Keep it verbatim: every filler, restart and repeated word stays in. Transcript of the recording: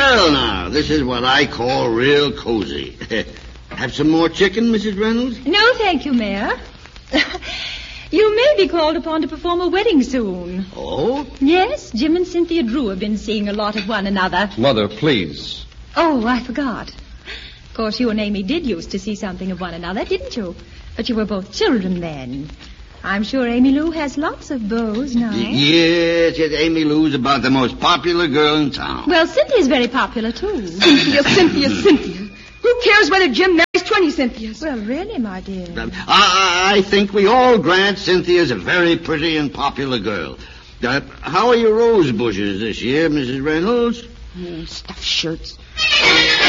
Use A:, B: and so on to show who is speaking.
A: Well, now, this is what I call real cozy. Have some more chicken, Missus Reynolds?
B: No, thank you, Mayor. You may be called upon to perform a wedding soon.
A: Oh?
B: Yes, Jim and Cynthia Drew have been seeing a lot of one another.
C: Mother, please.
B: Oh, I forgot. Of course, you and Amy did used to see something of one another, didn't you? But you were both children then. I'm sure Amy Lou has lots of beaux now.
A: Yes, yes, Amy Lou's about the most popular girl in town.
B: Well, Cynthia's very popular, too.
D: Cynthia, Cynthia, Cynthia. Who cares whether Jim marries twenty Cynthias?
B: Well, really, my dear.
A: I, I think we all grant Cynthia's a very pretty and popular girl. Uh, how are your rose bushes this year, Missus Reynolds?
D: Oh, stuffed shirts.